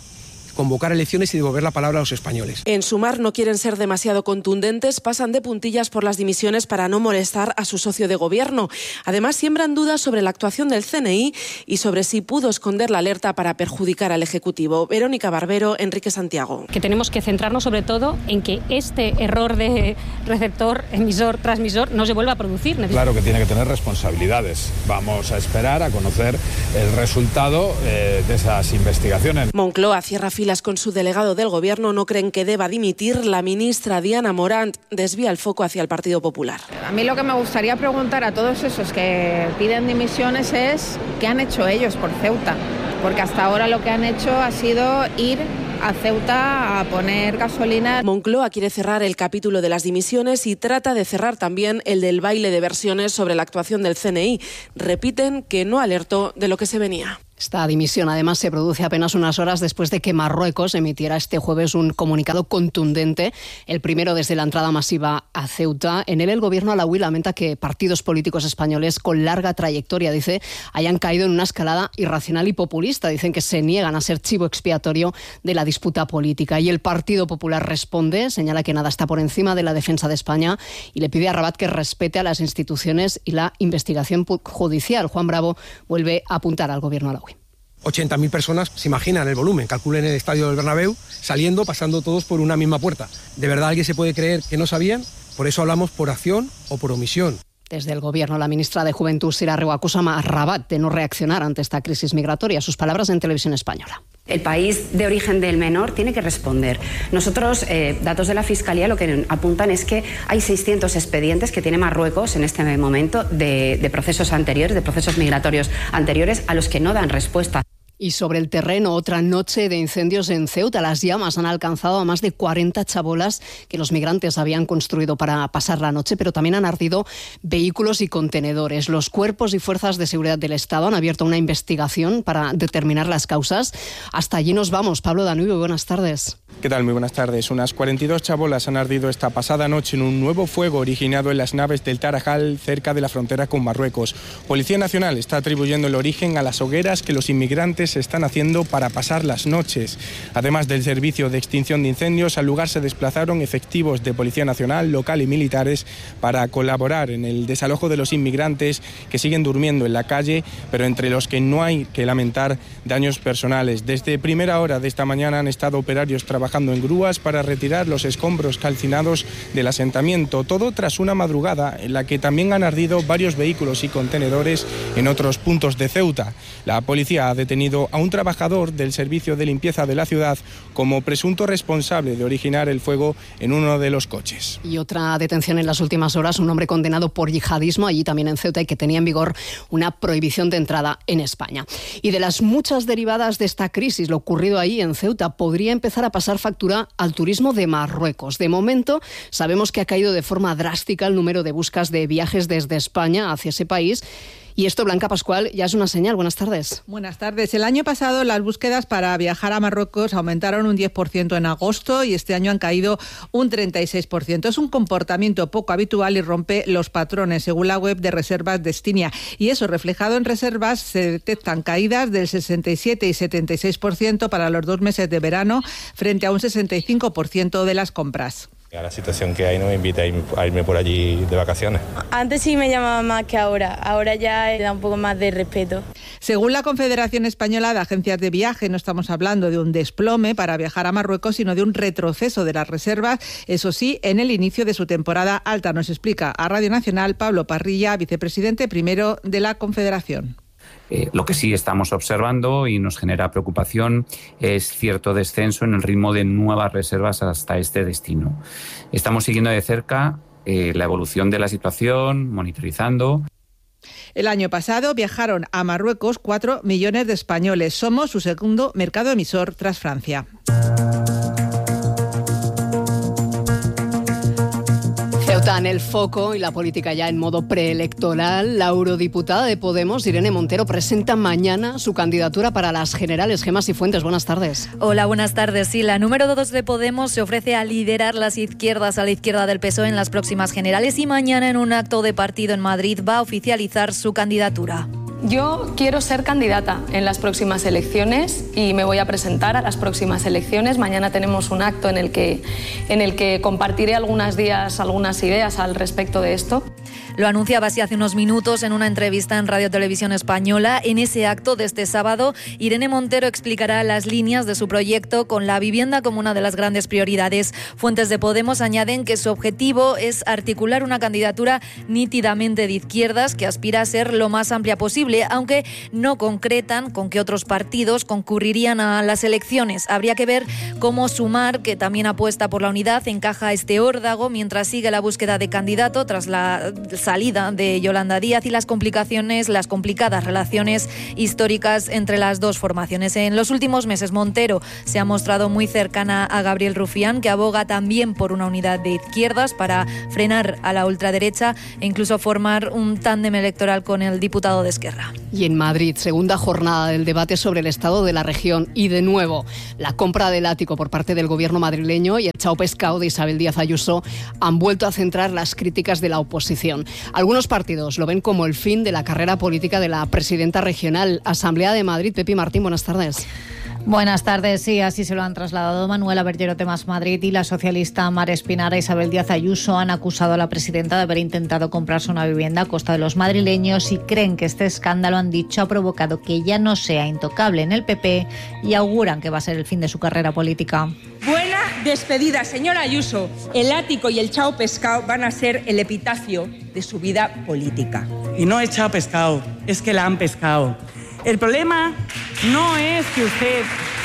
convocar elecciones y devolver la palabra a los españoles. En Sumar no quieren ser demasiado contundentes, pasan de puntillas por las dimisiones para no molestar a su socio de gobierno. Además, siembran dudas sobre la actuación del CNI y sobre si pudo esconder la alerta para perjudicar al Ejecutivo. Verónica Barbero, Enrique Santiago. Que tenemos que centrarnos sobre todo en que este error de receptor, emisor, transmisor no se vuelva a producir. Claro que tiene que tener responsabilidades. Vamos a esperar a conocer el resultado de esas investigaciones. Moncloa cierra filas con su delegado del Gobierno. No creen que deba dimitir. La ministra Diana Morant desvía el foco hacia el Partido Popular. A mí lo que me gustaría preguntar a todos esos que piden dimisiones es ¿qué han hecho ellos por Ceuta? Porque hasta ahora lo que han hecho ha sido ir a Ceuta a poner gasolina. Moncloa quiere cerrar el capítulo de las dimisiones y trata de cerrar también el del baile de versiones sobre la actuación del CNI. Repiten que no alertó de lo que se venía. Esta dimisión, además, se produce apenas unas horas después de que Marruecos emitiera este jueves un comunicado contundente, el primero desde la entrada masiva a Ceuta. En él, el gobierno alauí lamenta que partidos políticos españoles con larga trayectoria, dice, hayan caído en una escalada irracional y populista. Dicen que se niegan a ser chivo expiatorio de la disputa política. Y el Partido Popular responde, señala que nada está por encima de la defensa de España y le pide a Rabat que respete a las instituciones y la investigación judicial. Juan Bravo vuelve a apuntar al gobierno alauí. 80.000 personas, se imaginan el volumen, calculen el estadio del Bernabéu, saliendo, pasando todos por una misma puerta. ¿De verdad alguien se puede creer que no sabían? Por eso hablamos por acción o por omisión. Desde el Gobierno, la ministra de Juventud, Sira Rego, acusa a Rabat de no reaccionar ante esta crisis migratoria. Sus palabras en Televisión Española. El país de origen del menor tiene que responder. Nosotros, datos de la Fiscalía, lo que apuntan es que hay 600 expedientes que tiene Marruecos en este momento de procesos anteriores, de procesos migratorios anteriores a los que no dan respuesta. Y sobre el terreno, otra noche de incendios en Ceuta. Las llamas han alcanzado a más de 40 chabolas que los migrantes habían construido para pasar la noche, pero también han ardido vehículos y contenedores. Los cuerpos y fuerzas de seguridad del Estado han abierto una investigación para determinar las causas. Hasta allí nos vamos. Pablo Danubio, buenas tardes. ¿Qué tal? Muy buenas tardes. Unas 42 chabolas han ardido esta pasada noche en un nuevo fuego originado en las naves del Tarajal, cerca de la frontera con Marruecos. Policía Nacional está atribuyendo el origen a las hogueras que los inmigrantes están haciendo para pasar las noches. Además del servicio de extinción de incendios, al lugar se desplazaron efectivos de Policía Nacional, local y militares para colaborar en el desalojo de los inmigrantes que siguen durmiendo en la calle, pero entre los que no hay que lamentar daños personales. Desde primera hora de esta mañana han estado operarios trabajando en grúas para retirar los escombros calcinados del asentamiento, todo tras una madrugada en la que también han ardido varios vehículos y contenedores en otros puntos de Ceuta. La policía ha detenido a un trabajador del servicio de limpieza de la ciudad como presunto responsable de originar el fuego en uno de los coches. Y otra detención en las últimas horas, un hombre condenado por yihadismo, allí también en Ceuta, y que tenía en vigor una prohibición de entrada en España. Y de las muchas derivadas de esta crisis, lo ocurrido ahí en Ceuta podría empezar a pasar factura al turismo de Marruecos. De momento, sabemos que ha caído de forma drástica el número de buscas de viajes desde España hacia ese país. Y esto, Blanca Pascual, ya es una señal. Buenas tardes. Buenas tardes. El año pasado las búsquedas para viajar a Marruecos aumentaron un 10% en agosto y este año han caído un 36%. Es un comportamiento poco habitual y rompe los patrones, según la web de Reservas Destinia. Y eso, reflejado en reservas, se detectan caídas del 67 y 76% para los 2 meses de verano, frente a un 65% de las compras. A la situación que hay no me invita a irme por allí de vacaciones. Antes sí me llamaba más que ahora ya da un poco más de respeto. Según la Confederación Española de Agencias de Viaje, no estamos hablando de un desplome para viajar a Marruecos, sino de un retroceso de las reservas, eso sí, en el inicio de su temporada alta. Nos explica a Radio Nacional Pablo Parrilla, vicepresidente primero de la Confederación. Lo que sí estamos observando y nos genera preocupación es cierto descenso en el ritmo de nuevas reservas hasta este destino. Estamos siguiendo de cerca la evolución de la situación, monitorizando. El año pasado viajaron a Marruecos 4 millones de españoles. Somos su segundo mercado emisor tras Francia. Ceuta en el foco y la política ya en modo preelectoral. La eurodiputada de Podemos, Irene Montero, presenta mañana su candidatura para las generales. Gemma Cifuentes, buenas tardes. Hola, buenas tardes. Sí, la número 2 de Podemos se ofrece a liderar las izquierdas a la izquierda del PSOE en las próximas generales y mañana en un acto de partido en Madrid va a oficializar su candidatura. Yo quiero ser candidata en las próximas elecciones y me voy a presentar a las próximas elecciones. Mañana tenemos un acto en el que compartiré algunas ideas al respecto de esto. Lo anunciaba así hace unos minutos en una entrevista en Radio Televisión Española. En ese acto de este sábado, Irene Montero explicará las líneas de su proyecto con la vivienda como una de las grandes prioridades. Fuentes de Podemos añaden que su objetivo es articular una candidatura nítidamente de izquierdas que aspira a ser lo más amplia posible, aunque no concretan con qué otros partidos concurrirían a las elecciones. Habría que ver cómo Sumar, que también apuesta por la unidad, encaja este órdago mientras sigue la búsqueda de candidato tras la salida de Yolanda Díaz y las complicadas relaciones históricas entre las dos formaciones. En los últimos meses, Montero se ha mostrado muy cercana a Gabriel Rufián, que aboga también por una unidad de izquierdas para frenar a la ultraderecha e incluso formar un tándem electoral con el diputado de Esquerra. Y en Madrid, segunda jornada del debate sobre el estado de la región y, de nuevo, la compra del ático por parte del gobierno madrileño y el chao pescado de Isabel Díaz Ayuso han vuelto a centrar las críticas de la oposición. Algunos partidos lo ven como el fin de la carrera política de la presidenta regional. Asamblea de Madrid, Pepi Martín, buenas tardes. Buenas tardes, sí, así se lo han trasladado Manuela Bergerote Más Madrid y la socialista Mar Espinar. Isabel Díaz Ayuso han acusado a la presidenta de haber intentado comprarse una vivienda a costa de los madrileños y creen que este escándalo, han dicho, ha provocado que ya no sea intocable en el PP y auguran que va a ser el fin de su carrera política. Buena despedida, señora Ayuso. El ático y el chao pescado van a ser el epitafio de su vida política. Y no es chao pescado, es que la han pescado. El problema no es que usted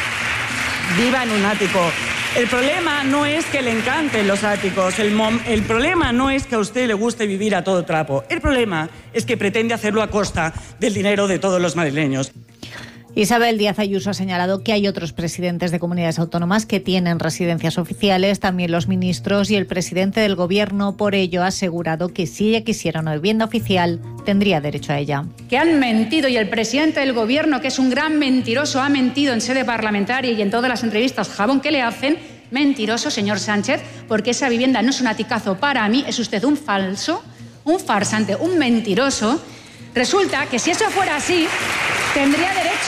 viva en un ático. El problema no es que le encanten los áticos. El problema no es que a usted le guste vivir a todo trapo. El problema es que pretende hacerlo a costa del dinero de todos los madrileños. Isabel Díaz Ayuso ha señalado que hay otros presidentes de comunidades autónomas que tienen residencias oficiales, también los ministros y el presidente del gobierno. Por ello ha asegurado que si ella quisiera una vivienda oficial, tendría derecho a ella. Que han mentido, y el presidente del gobierno, que es un gran mentiroso, ha mentido en sede parlamentaria y en todas las entrevistas jabón que le hacen. Mentiroso, señor Sánchez, porque esa vivienda no es un aticazo para mí, es usted un falso, un farsante, un mentiroso. Resulta que si eso fuera así, tendría derecho.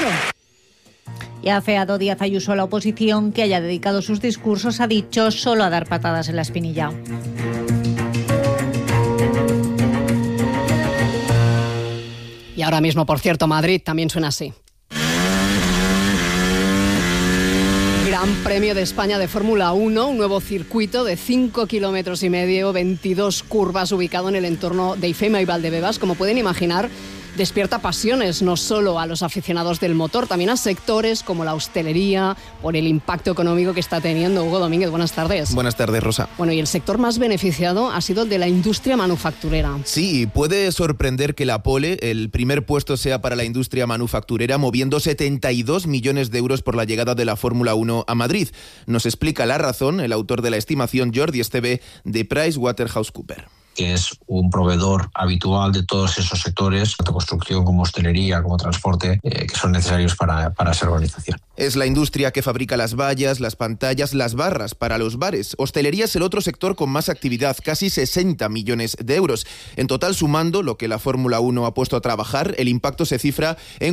Y ha afeado Díaz Ayuso a la oposición, que haya dedicado sus discursos, ha dicho, solo a dar patadas en la espinilla. Y ahora mismo, por cierto, Madrid también suena así. Gran Premio de España de Fórmula 1, un nuevo circuito de 5,5 kilómetros, 22 curvas, ubicado en el entorno de Ifema y Valdebebas. Como pueden imaginar, despierta pasiones no solo a los aficionados del motor, también a sectores como la hostelería, por el impacto económico que está teniendo. Hugo Domínguez, buenas tardes. Buenas tardes, Rosa. Bueno, y el sector más beneficiado ha sido el de la industria manufacturera. Sí, puede sorprender que la pole, el primer puesto, sea para la industria manufacturera, moviendo 72 millones de euros por la llegada de la Fórmula 1 a Madrid. Nos explica la razón el autor de la estimación, Jordi Esteve, de PricewaterhouseCoopers, que es un proveedor habitual de todos esos sectores, tanto construcción como hostelería, como transporte, que son necesarios para esa organización. Es la industria que fabrica las vallas, las pantallas, las barras para los bares. Hostelería es el otro sector con más actividad, casi 60 millones de euros. En total, sumando lo que la Fórmula 1 ha puesto a trabajar, el impacto se cifra en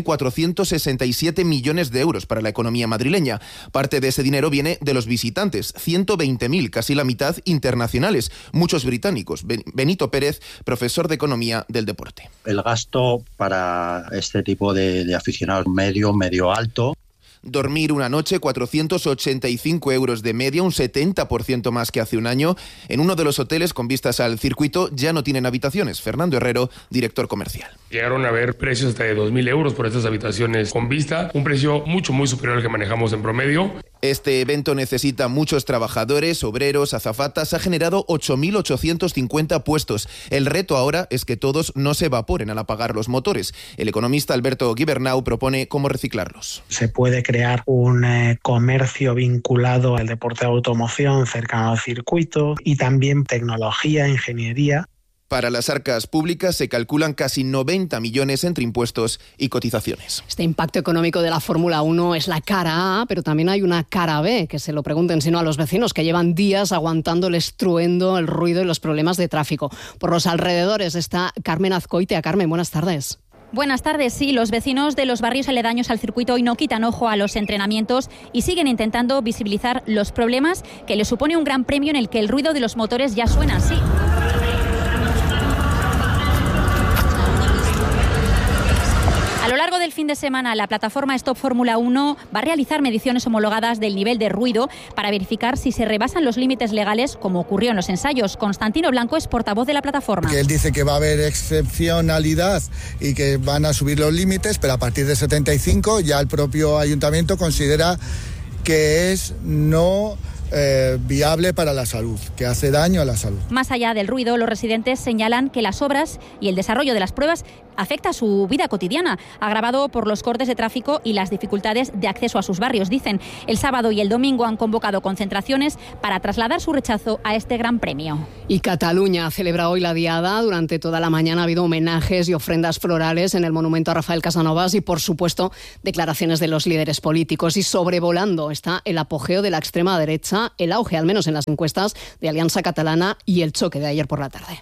467 millones de euros para la economía madrileña. Parte de ese dinero viene de los visitantes, 120.000, casi la mitad internacionales, muchos británicos. Benito Pérez, profesor de Economía del Deporte. El gasto para este tipo de aficionados medio alto. Dormir una noche, 485 euros de media, un 70% más que hace un año. En uno de los hoteles con vistas al circuito ya no tienen habitaciones. Fernando Herrero, director comercial. Llegaron a ver precios hasta de 2.000 euros por estas habitaciones con vista, un precio muy superior al que manejamos en promedio. Este evento necesita muchos trabajadores, obreros, azafatas. Ha generado 8.850 puestos. El reto ahora es que todos no se evaporen al apagar los motores. El economista Alberto Guibernau propone cómo reciclarlos. Se puede crear un comercio vinculado al deporte de automoción cercano al circuito y también tecnología, ingeniería. Para las arcas públicas se calculan casi 90 millones entre impuestos y cotizaciones. Este impacto económico de la Fórmula 1 es la cara A, pero también hay una cara B, que se lo pregunten sino a los vecinos, que llevan días aguantando el estruendo, el ruido y los problemas de tráfico. Por los alrededores está Carmen Azcoitia. Carmen, buenas tardes. Buenas tardes. Sí, los vecinos de los barrios aledaños al circuito hoy no quitan ojo a los entrenamientos y siguen intentando visibilizar los problemas que les supone un gran premio en el que el ruido de los motores ya suena así. A lo largo del fin de semana, la plataforma Stop Fórmula 1 va a realizar mediciones homologadas del nivel de ruido para verificar si se rebasan los límites legales, como ocurrió en los ensayos. Constantino Blanco es portavoz de la plataforma. Que él dice que va a haber excepcionalidad y que van a subir los límites, pero a partir de 75 ya el propio ayuntamiento considera que es no viable para la salud, que hace daño a la salud. Más allá del ruido, los residentes señalan que las obras y el desarrollo de las pruebas afecta a su vida cotidiana, agravado por los cortes de tráfico y las dificultades de acceso a sus barrios. Dicen, el sábado y el domingo han convocado concentraciones para trasladar su rechazo a este gran premio. Y Cataluña celebra hoy la Diada. Durante toda la mañana ha habido homenajes y ofrendas florales en el monumento a Rafael Casanovas y, por supuesto, declaraciones de los líderes políticos. Y sobrevolando está el apogeo de la extrema derecha, el auge, al menos en las encuestas, de Alianza Catalana y el choque de ayer por la tarde.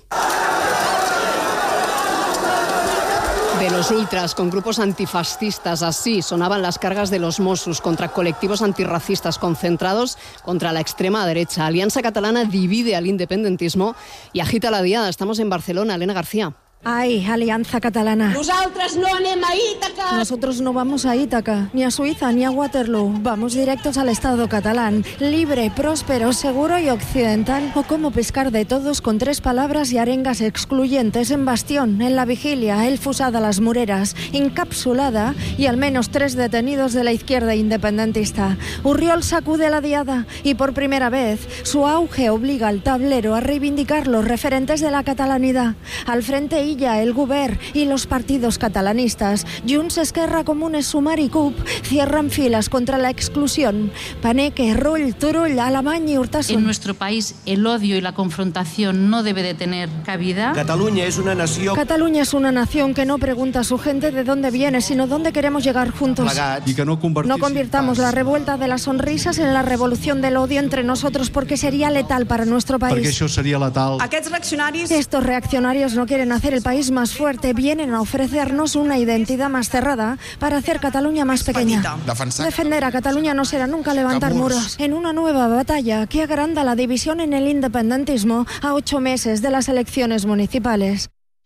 De los ultras, con grupos antifascistas, así sonaban las cargas de los Mossos contra colectivos antirracistas concentrados contra la extrema derecha. Alianza Catalana divide al independentismo y agita la Diada. Estamos en Barcelona, Elena García. Ay, Alianza Catalana. Nosaltres no anem a Ítaca. Nosotros no vamos a Ítaca, ni a Suiza, ni a Waterloo. Vamos directos al Estado catalán. Libre, próspero, seguro y occidental. O cómo pescar de todos con 3 palabras y arengas excluyentes en Bastión, en La Vigilia, el Fusada, Las Mureras, encapsulada y al menos 3 detenidos de la izquierda independentista. Urriol sacude la Diada y por primera vez su auge obliga al tablero a reivindicar los referentes de la catalanidad. Al frente el Govern y los partidos catalanistas, Junts, Esquerra, Comunes, Sumar y CUP, cierran filas contra la exclusión. Paneque, Rull, Turull, Alemany y Urtasun. En nuestro país el odio y la confrontación no debe de tener cabida. Cataluña es una nación que no pregunta a su gente de dónde viene, sino dónde queremos llegar juntos. Y que no convirtamos la revuelta de las sonrisas en la revolución del odio entre nosotros, porque sería letal para nuestro país. Porque eso sería letal. Estos reaccionarios no quieren hacer el país más fuerte, vienen a ofrecernos una identidad más cerrada para hacer Cataluña más pequeña. Defender a Cataluña no será nunca levantar muros. En una nueva batalla que agranda la división en el independentismo a 8 meses de las elecciones municipales.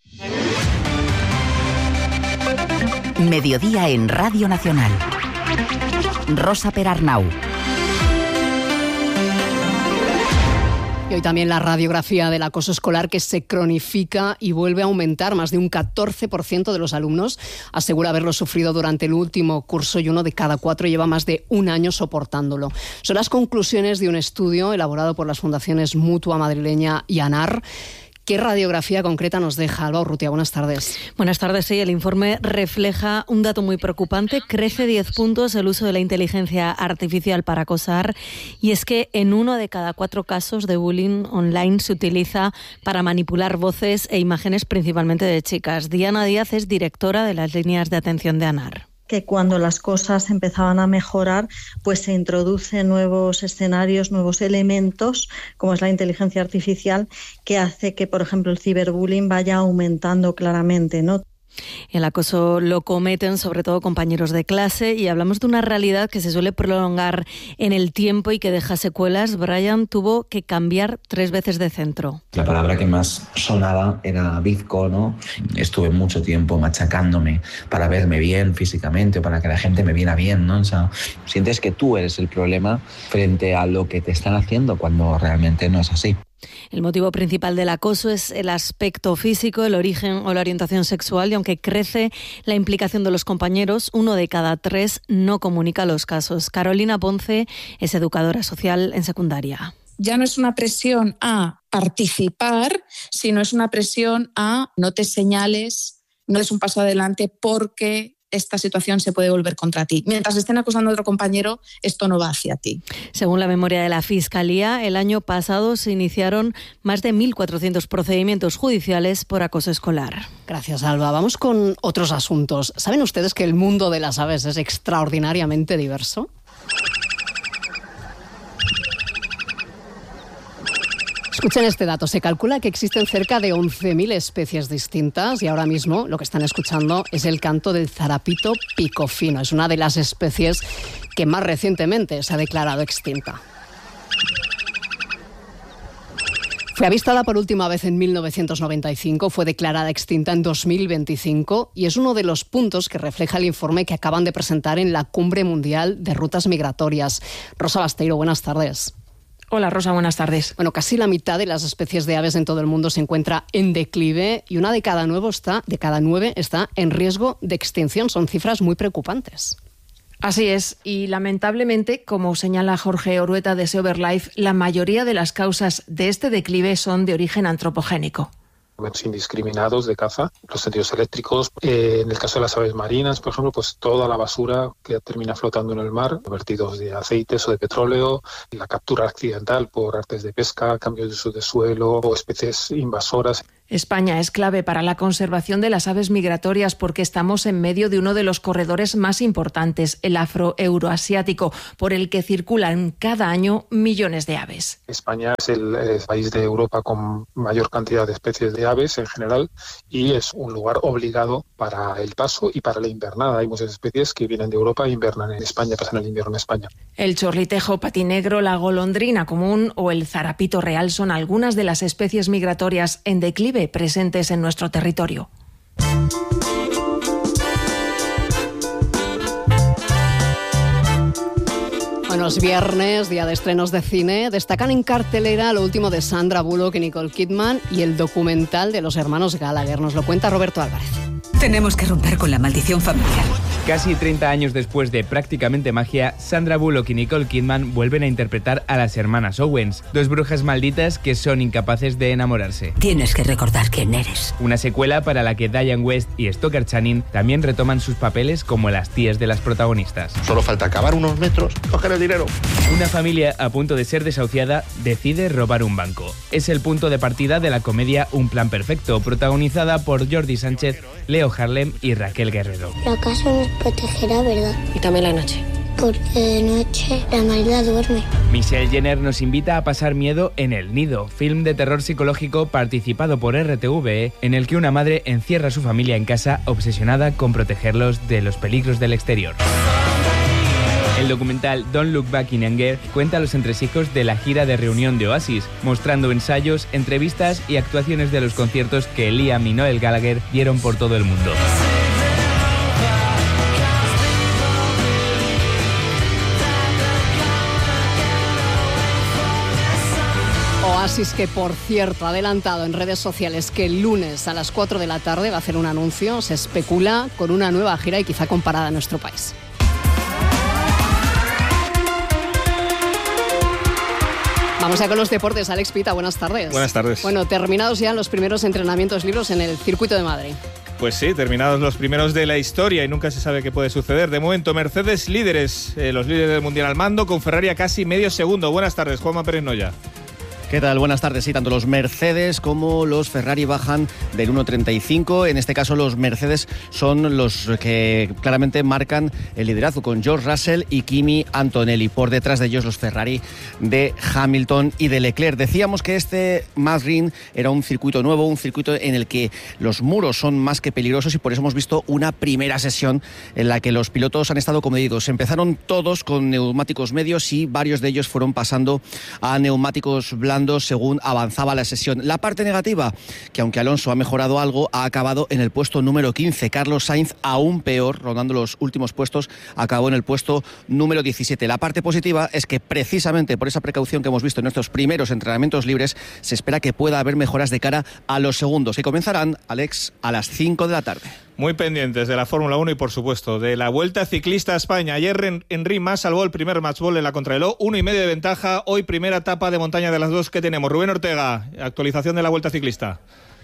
Mediodía en Radio Nacional. Rosa Perarnau. Y hoy también la radiografía del acoso escolar, que se cronifica y vuelve a aumentar. Más de un 14% de los alumnos asegura haberlo sufrido durante el último curso y 1 de cada 4 lleva más de un año soportándolo. Son las conclusiones de un estudio elaborado por las fundaciones Mutua Madrileña y ANAR. ¿Qué radiografía concreta nos deja? Alba Urrutia, buenas tardes. Buenas tardes, sí. El informe refleja un dato muy preocupante. Crece 10 puntos el uso de la inteligencia artificial para acosar. Y es que en 1 de cada 4 casos de bullying online se utiliza para manipular voces e imágenes, principalmente de chicas. Diana Díaz es directora de las líneas de atención de ANAR. Que cuando las cosas empezaban a mejorar, pues se introducen nuevos escenarios, nuevos elementos, como es la inteligencia artificial, que hace que, por ejemplo, el ciberbullying vaya aumentando claramente, ¿no? El acoso lo cometen sobre todo compañeros de clase y hablamos de una realidad que se suele prolongar en el tiempo y que deja secuelas. Brian tuvo que cambiar 3 veces de centro. La palabra que más sonaba era bizco, ¿no? Estuve mucho tiempo machacándome para verme bien físicamente o para que la gente me viera bien, ¿no? O sea, sientes que tú eres el problema frente a lo que te están haciendo cuando realmente no es así. El motivo principal del acoso es el aspecto físico, el origen o la orientación sexual, y aunque crece la implicación de los compañeros, 1 de cada 3 no comunica los casos. Carolina Ponce es educadora social en secundaria. Ya no es una presión a participar, sino es una presión a no te señales, no des un paso adelante porque esta situación se puede volver contra ti. Mientras estén acosando a otro compañero, esto no va hacia ti. Según la memoria de la Fiscalía, el año pasado se iniciaron más de 1.400 procedimientos judiciales por acoso escolar. Gracias, Alba. Vamos con otros asuntos. ¿Saben ustedes que el mundo de las aves es extraordinariamente diverso? Escuchen este dato. Se calcula que existen cerca de 11.000 especies distintas y ahora mismo lo que están escuchando es el canto del zarapito picofino. Es una de las especies que más recientemente se ha declarado extinta. Fue avistada por última vez en 1995, fue declarada extinta en 2025 y es uno de los puntos que refleja el informe que acaban de presentar en la Cumbre Mundial de Rutas Migratorias. Rosa Basteiro, buenas tardes. Hola Rosa, buenas tardes. Bueno, casi la mitad de las especies de aves en todo el mundo se encuentra en declive y una de cada 9 está en riesgo de extinción. Son cifras muy preocupantes. Así es, y lamentablemente, como señala Jorge Orueta de SeoverLife, la mayoría de las causas de este declive son de origen antropogénico. Indiscriminados de caza, los sentidos eléctricos. En el caso de las aves marinas, por ejemplo, pues toda la basura que termina flotando en el mar, vertidos de aceites o de petróleo, la captura accidental por artes de pesca, cambios de uso de suelo o especies invasoras. España es clave para la conservación de las aves migratorias porque estamos en medio de uno de los corredores más importantes, el afroeuroasiático, por el que circulan cada año millones de aves. España es el país de Europa con mayor cantidad de especies de aves en general y es un lugar obligado para el paso y para la invernada. Hay muchas especies que vienen de Europa e invernan en España, pasan el invierno en España. El chorlitejo patinegro, la golondrina común o el zarapito real son algunas de las especies migratorias en declive presentes en nuestro territorio. Bueno, es viernes, día de estrenos de cine. Destacan en cartelera lo último de Sandra Bullock y Nicole Kidman y el documental de los hermanos Gallagher. Nos lo cuenta Roberto Álvarez. Tenemos que romper con la maldición familiar. Casi 30 años después de Prácticamente Magia, Sandra Bullock y Nicole Kidman vuelven a interpretar a las hermanas Owens, dos brujas malditas que son incapaces de enamorarse. Tienes que recordar quién eres. Una secuela para la que Diane West y Stoker Channing también retoman sus papeles como las tías de las protagonistas. Solo falta cavar unos metros, coger el dinero. Una familia a punto de ser desahuciada decide robar un banco. Es el punto de partida de la comedia Un plan perfecto, protagonizada por Jordi Sánchez, Leo Harlem y Raquel Guerrero. La casa nos protegerá, ¿verdad? Y también la noche. Porque de noche la maldad duerme. Michelle Jenner nos invita a pasar miedo en El Nido, film de terror psicológico participado por RTVE, en el que una madre encierra a su familia en casa obsesionada con protegerlos de los peligros del exterior. El documental Don't Look Back in Anger cuenta los entresijos de la gira de reunión de Oasis, mostrando ensayos, entrevistas y actuaciones de los conciertos que Liam y Noel Gallagher dieron por todo el mundo. Oasis, que por cierto ha adelantado en redes sociales que el lunes a las 4 de la tarde va a hacer un anuncio. Se especula con una nueva gira y quizá comparada a nuestro país. Vamos ya con los deportes. Alex Pita, buenas tardes. Buenas tardes. Bueno, terminados ya los primeros entrenamientos libres en el circuito de Madrid. Pues sí, terminados los primeros de la historia y nunca se sabe qué puede suceder. De momento, Mercedes líderes, los líderes del Mundial al mando, con Ferrari a casi medio segundo. Buenas tardes, Juanma Pérez Noya. ¿Qué tal? Buenas tardes. Sí, tanto los Mercedes como los Ferrari bajan del 1.35. En este caso, los Mercedes son los que claramente marcan el liderazgo, con George Russell y Kimi Antonelli. Por detrás de ellos, los Ferrari de Hamilton y de Leclerc. Decíamos que este Nürburgring era un circuito nuevo, un circuito en el que los muros son más que peligrosos, y por eso hemos visto una primera sesión en la que los pilotos han estado comedidos. Empezaron todos con neumáticos medios y varios de ellos fueron pasando a neumáticos blandos según avanzaba la sesión. La parte negativa, que aunque Alonso ha mejorado algo, ha acabado en el puesto número 15. Carlos Sainz, aún peor, rondando los últimos puestos, acabó en el puesto número 17. La parte positiva es que precisamente por esa precaución que hemos visto en nuestros primeros entrenamientos libres, se espera que pueda haber mejoras de cara a los segundos, que comenzarán, Alex, a las 5 de la tarde. Muy pendientes de la Fórmula 1 y, por supuesto, de la Vuelta Ciclista a España. Ayer Henry Mas salvó el primer matchball en la contrarreloj, 1,5 de ventaja. Hoy primera etapa de montaña de las dos que tenemos. Rubén Ortega, actualización de la Vuelta Ciclista.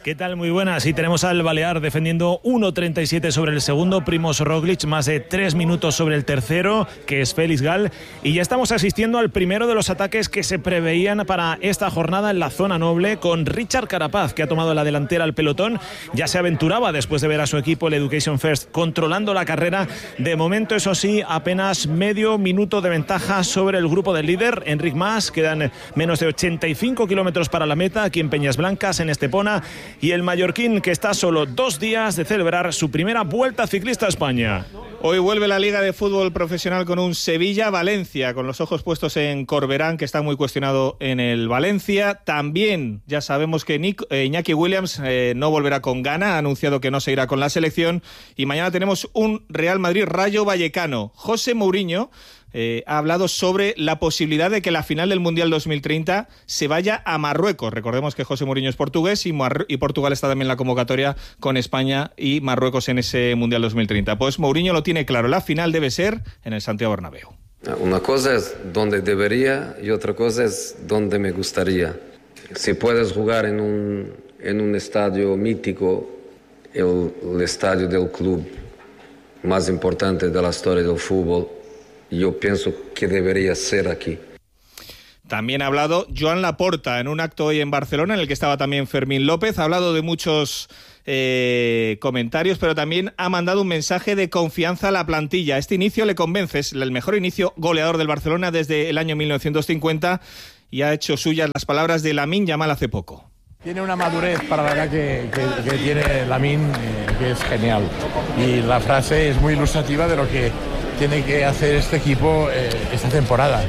¿Qué tal? Muy buenas. Y tenemos al Balear defendiendo 1.37 sobre el segundo, Primož Roglič, más de 3 minutos sobre el tercero, que es Félix Gal. Y ya estamos asistiendo al primero de los ataques que se preveían para esta jornada en la zona noble, con Richard Carapaz, que ha tomado la delantera al pelotón. Ya se aventuraba después de ver a su equipo, el Education First, controlando la carrera. De momento, eso sí, apenas medio minuto de ventaja sobre el grupo del líder, Enric Mas. Quedan menos de 85 kilómetros para la meta, aquí en Peñas Blancas, en Estepona. Y el mallorquín, que está a solo 2 días de celebrar su primera Vuelta Ciclista a España. Hoy vuelve la Liga de Fútbol Profesional con un Sevilla-Valencia, con los ojos puestos en Corberán, que está muy cuestionado en el Valencia. También ya sabemos que Iñaki Williams no volverá con Ghana, ha anunciado que no se irá con la selección. Y mañana tenemos un Real Madrid-Rayo Vallecano. José Mourinho ha hablado sobre la posibilidad de que la final del Mundial 2030 se vaya a Marruecos. Recordemos que José Mourinho es portugués y Portugal está también en la convocatoria con España y Marruecos en ese Mundial 2030. Pues Mourinho lo tiene claro, la final debe ser en el Santiago Bernabéu. Una cosa es donde debería y otra cosa es donde me gustaría. Si puedes jugar en un estadio mítico, el estadio del club más importante de la historia del fútbol, yo pienso que debería ser aquí. También ha hablado Joan Laporta en un acto hoy en Barcelona, en el que estaba también Fermín López. Ha hablado de muchos comentarios, pero también ha mandado un mensaje de confianza a la plantilla. Este inicio le convence, es el mejor inicio goleador del Barcelona desde el año 1950, y ha hecho suyas las palabras de Lamine Yamal hace poco. Tiene una madurez para la edad que tiene Lamine, que es genial. Y la frase es muy ilustrativa de lo que tiene que hacer este equipo esta temporada.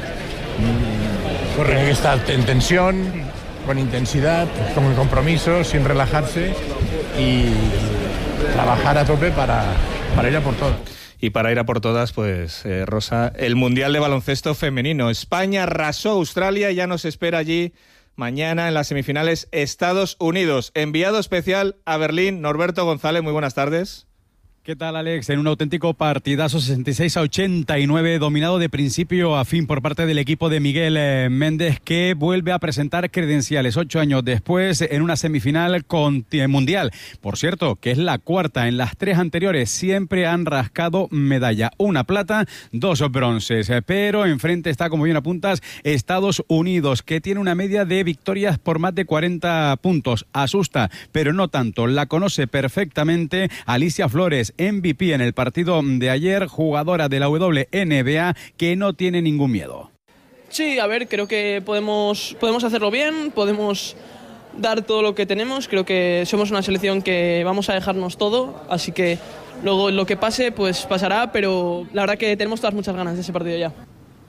Tiene que estar en tensión, con intensidad, con compromiso, sin relajarse y trabajar a tope para ir a por todas. Y para ir a por todas, pues Rosa, el Mundial de Baloncesto Femenino. España arrasó a Australia y ya nos espera allí mañana en las semifinales Estados Unidos. Enviado especial a Berlín, Norberto González, muy buenas tardes. ¿Qué tal, Alex? En un auténtico partidazo, 66-89, dominado de principio a fin por parte del equipo de Miguel Méndez, que vuelve a presentar credenciales 8 años después en una semifinal mundial. Por cierto, que es la cuarta. En las 3 anteriores siempre han rascado medalla. 1 plata, 2 bronces. Pero enfrente está, como bien apuntas, Estados Unidos, que tiene una media de victorias por más de 40 puntos. Asusta, pero no tanto. La conoce perfectamente Alicia Flores, MVP en el partido de ayer, jugadora de la WNBA, que no tiene ningún miedo. Sí, a ver, creo que podemos hacerlo bien, podemos dar todo lo que tenemos. Creo que somos una selección que vamos a dejarnos todo, así que luego lo que pase, pues pasará, pero la verdad que tenemos todas muchas ganas de ese partido ya.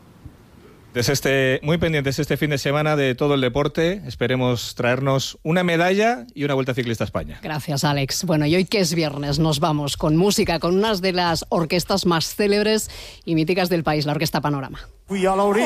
Muy pendientes este fin de semana de todo el deporte. Esperemos traernos una medalla y una Vuelta Ciclista a España. Gracias, Alex. Bueno, y hoy que es viernes nos vamos con música, con unas de las orquestas más célebres y míticas del país, la Orquesta Panorama.